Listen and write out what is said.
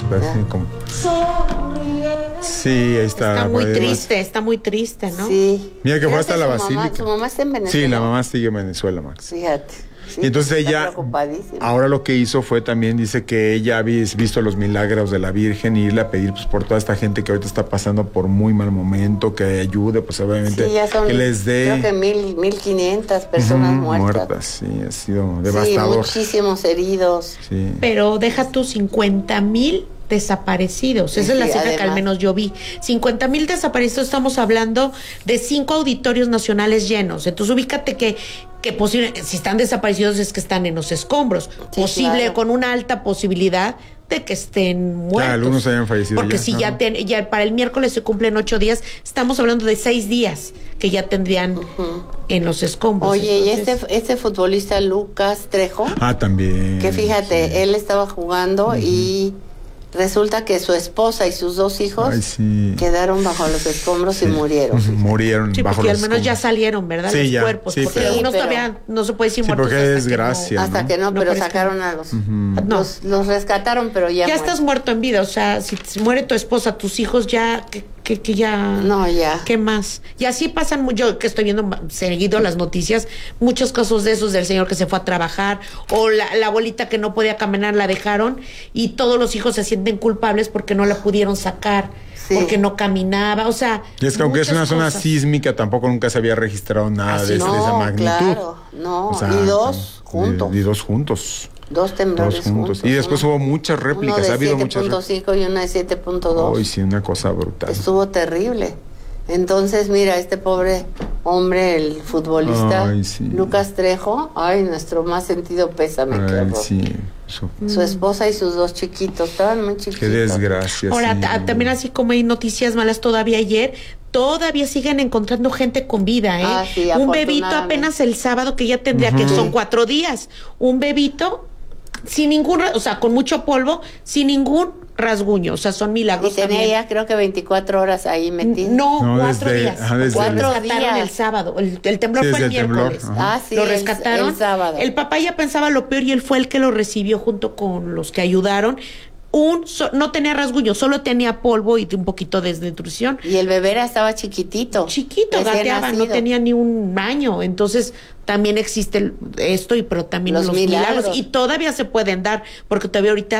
Así como... Sí, ahí está. Está muy triste, ¿no? Sí. Mira que fue hasta la basílica. Su mamá está en Venezuela. Sí, la mamá sigue en Venezuela, Max. Fíjate. Sí, Y entonces ella, ahora lo que hizo fue también, dice que ella había visto los milagros de la Virgen y irle a pedir pues por toda esta gente que ahorita está pasando por muy mal momento, que ayude, pues obviamente, sí, ya son, que les dé... Creo que 1,500 personas muertas. Sí, ha sido devastador. Sí, muchísimos heridos. Sí. Pero deja tus 50,000 desaparecidos. Esa es la cifra que al menos yo vi. 50,000 desaparecidos, estamos hablando de 5 auditorios nacionales llenos. Entonces ubícate que posible, si están desaparecidos es que están en los escombros. Sí, posible, claro. Con una alta posibilidad de que estén muertos. Claro, algunos hayan fallecido. Porque si ya para el miércoles se cumplen 8 días, estamos hablando de 6 días que ya tendrían en los escombros. Oye, entonces... y este futbolista Lucas Trejo. También. Que fíjate, él estaba jugando y resulta que su esposa y sus 2 hijos quedaron bajo los escombros y murieron. Murieron sí, bajo porque los al menos escombros. Ya salieron, ¿verdad? Los cuerpos. Sí, porque algunos todavía no se puede decir muertos. Porque es desgracia. Hasta que no, pero sacaron a los... Los rescataron, pero ya estás muerto en vida. O sea, si muere tu esposa, tus hijos ya... Que ya... No, ya. ¿Qué más? Y así pasan, yo que estoy viendo seguido las noticias, muchos casos de esos del señor que se fue a trabajar, o la abuelita que no podía caminar, la dejaron, y todos los hijos se sienten culpables porque no la pudieron sacar, porque no caminaba, o sea... Y es que aunque es una zona sísmica, tampoco nunca se había registrado nada de esa magnitud. Claro, no, o sea, y 2 juntos. Y 2 juntos. 2 temblores juntos. Y después hubo muchas réplicas. Uno de ha habido 7.5 y una de 7.2. Uy, sí, una cosa brutal. Estuvo terrible. Entonces, mira, este pobre hombre, el futbolista, Lucas Trejo, nuestro más sentido pésame. Su esposa y sus 2 chiquitos, estaban muy chiquitos. Qué desgracia. Ahora, también así como hay noticias malas todavía ayer, todavía siguen encontrando gente con vida, sí, un bebito apenas el sábado que ya tendría que son 4 días. Un bebito sin ningún, o sea, con mucho polvo, sin ningún rasguño, o sea, son milagros. Y tenía ya creo que 24 horas ahí metido. No, 4 días. 4 días. El sábado. El temblor fue el miércoles. Sí, lo rescataron. El sábado. El papá ya pensaba lo peor y él fue el que lo recibió junto con los que ayudaron. No tenía rasguño, solo tenía polvo y un poquito de desnutrición. Y el bebé estaba chiquitito, gateaba, no tenía ni un año. Entonces también existe esto, pero también los milagros. Y todavía se pueden dar, porque todavía ahorita